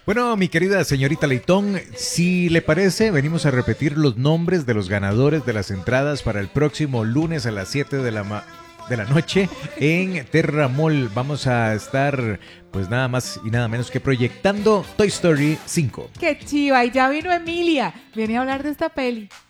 Bueno, mi querida señorita Leitón, si le parece, venimos a repetir los nombres de los ganadores de las entradas para el próximo lunes a las 7 de la noche en Terra Mall. Vamos a estar, pues nada más y nada menos que proyectando Toy Story 5. ¡Qué chiva! Y ya vino Emilia. Viene a hablar de esta peli.